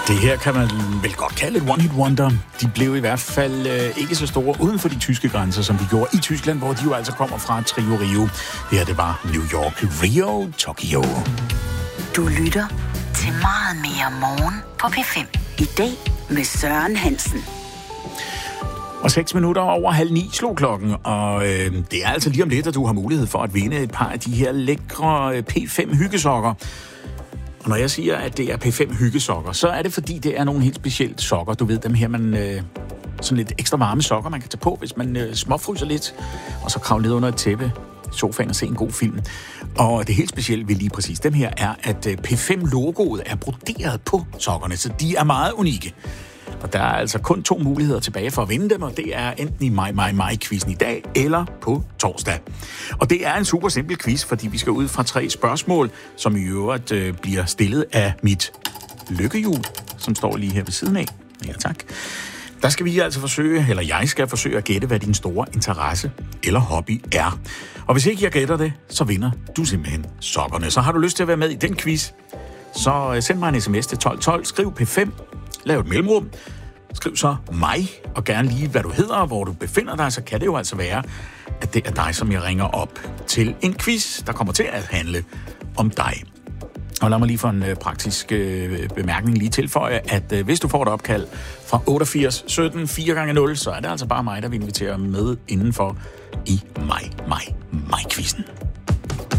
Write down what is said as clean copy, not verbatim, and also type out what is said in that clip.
Det her kan man vel godt kalde et one-hit wonder. De blev i hvert fald ikke så store uden for de tyske grænser, som de gjorde i Tyskland, hvor de jo altså kommer fra Trio Rio. Det her, det var New York, Rio, Tokyo. Du lytter til Meget mere morgen på P5. I dag med Søren Hansen. Og 6 minutter over 8:30 slog klokken, og det er altså lige om lidt, at du har mulighed for at vinde et par af de her lækre P5 hyggesokker. Og når jeg siger, at det er P5 hyggesokker, så er det fordi, det er nogle helt specielle sokker. Du ved dem her, sådan lidt ekstra varme sokker, man kan tage på, hvis man småfryser lidt, og så kravle ned under et tæppe i sofaen og se en god film. Og det helt specielle ved lige præcis dem her er, at P5-logoet er broderet på sokkerne, så de er meget unikke. Og der er altså kun 2 muligheder tilbage for at vinde dem, og det er enten i mig-quizzen i dag, eller på torsdag. Og det er en super simpel quiz, fordi vi skal ud fra 3 spørgsmål, som i øvrigt bliver stillet af mit lykkehjul, som står lige her ved siden af. Ja, tak. Der skal vi altså jeg skal forsøge at gætte, hvad din store interesse eller hobby er. Og hvis ikke jeg gætter det, så vinder du simpelthen sokkerne. Så har du lyst til at være med i den quiz, så send mig en sms til 1212, skriv P5, lav et mellemrum, skriv så mig, og gerne lige, hvad du hedder og hvor du befinder dig, så kan det jo altså være, at det er dig, som jeg ringer op til en quiz, der kommer til at handle om dig. Og lad mig lige for en praktisk bemærkning lige tilføje, at hvis du får et opkald fra 88 17 4x0, så er det altså bare mig, der vil invitere med indenfor i mig-quizzen.